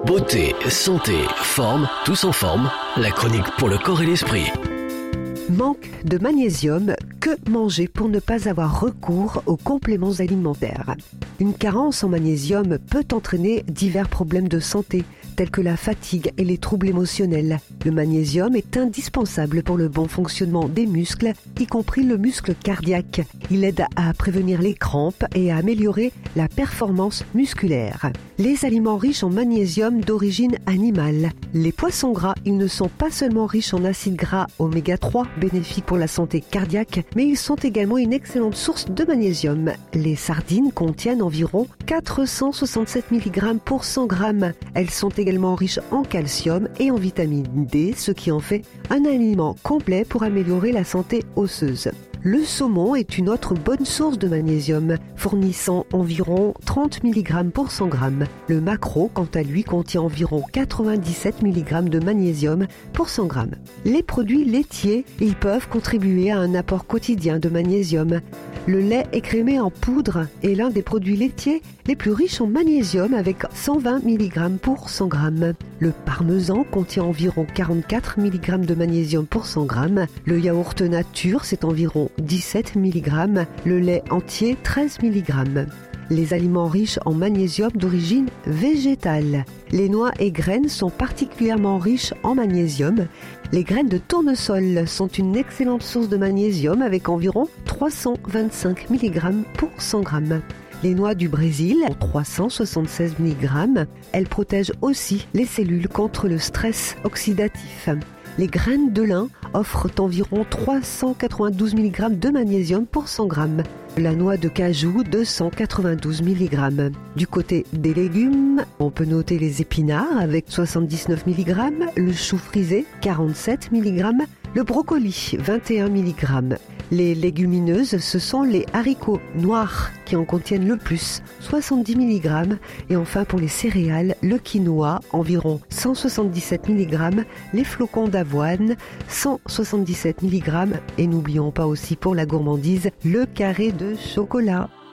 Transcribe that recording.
Beauté, santé, forme, tous en forme. La chronique pour le corps et l'esprit. Manque de magnésium, que manger pour ne pas avoir recours aux compléments alimentaires? Une carence en magnésium peut entraîner divers problèmes de santé, tels que la fatigue et les troubles émotionnels. Le magnésium est indispensable pour le bon fonctionnement des muscles, y compris le muscle cardiaque. Il aide à prévenir les crampes et à améliorer la performance musculaire. Les aliments riches en magnésium d'origine animale. Les poissons gras, ils ne sont pas seulement riches en acides gras oméga 3, bénéfiques pour la santé cardiaque, mais ils sont également une excellente source de magnésium. Les sardines contiennent environ 467 mg pour 100 g. Elles sont également riches en calcium et en vitamine D, ce qui en fait un aliment complet pour améliorer la santé osseuse. Le saumon est une autre bonne source de magnésium, fournissant environ 30 mg pour 100 g. Le maquereau, quant à lui, contient environ 97 mg de magnésium pour 100 g. Les produits laitiers, ils peuvent contribuer à un apport quotidien de magnésium. Le lait écrémé en poudre est l'un des produits laitiers les plus riches en magnésium avec 120 mg pour 100 g. Le parmesan contient environ 44 mg de magnésium pour 100 g. Le yaourt nature, c'est environ 17 mg. Le lait entier, 13 mg. Les aliments riches en magnésium d'origine végétale. Les noix et graines sont particulièrement riches en magnésium. Les graines de tournesol sont une excellente source de magnésium avec environ 325 mg pour 100 g. Les noix du Brésil ont 376 mg. Elles protègent aussi les cellules contre le stress oxydatif. Les graines de lin offrent environ 392 mg de magnésium pour 100 g. La noix de cajou, 292 mg. Du côté des légumes, on peut noter les épinards avec 79 mg, le chou frisé, 47 mg, le brocoli, 21 mg. Les légumineuses, ce sont les haricots noirs qui en contiennent le plus, 70 mg. Et enfin pour les céréales, le quinoa, environ 177 mg, les flocons d'avoine, 177 mg. Et n'oublions pas aussi pour la gourmandise, le carré de chocolat.